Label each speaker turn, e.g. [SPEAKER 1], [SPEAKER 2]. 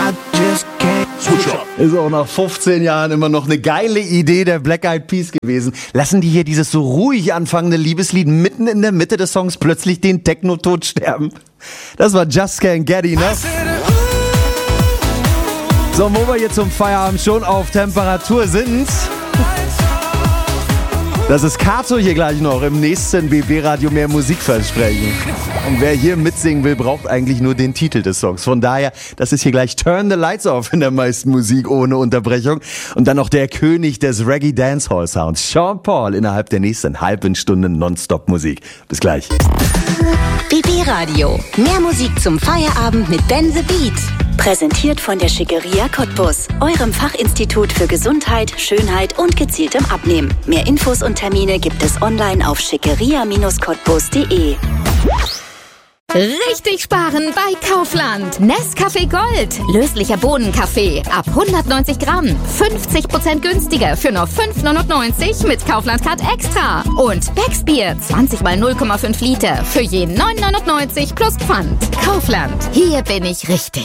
[SPEAKER 1] Ist auch nach 15 Jahren immer noch eine geile Idee der Black Eyed Peas gewesen. Lassen die hier dieses so ruhig anfangende Liebeslied mitten in der Mitte des Songs plötzlich den Techno-Tod sterben? Das war Just Can't Get Enough. So, wo wir jetzt zum Feierabend schon auf Temperatur sind, das ist Kato hier gleich noch im nächsten BB-Radio mehr Musik versprechen. Und wer hier mitsingen will, braucht eigentlich nur den Titel des Songs. Von daher, das ist hier gleich Turn the Lights Off in der meisten Musik ohne Unterbrechung. Und dann noch der König des Reggae Dancehall Sounds, Sean Paul, innerhalb der nächsten halben Stunde Nonstop Musik. Bis gleich.
[SPEAKER 2] BB-Radio. Mehr Musik zum Feierabend mit Ben the Beat. Präsentiert von der Schickeria Cottbus, eurem Fachinstitut für Gesundheit, Schönheit und gezieltem Abnehmen. Mehr Infos und Termine gibt es online auf schickeria-cottbus.de.
[SPEAKER 3] Richtig sparen bei Kaufland. Nescafé Gold. Löslicher Bohnenkaffee. Ab 190 Gramm. 50% günstiger für nur 5,99 mit Kaufland Card Extra. Und Becksbier. 20 mal 0,5 Liter. Für je 9,99 plus Pfand. Kaufland. Hier bin ich richtig.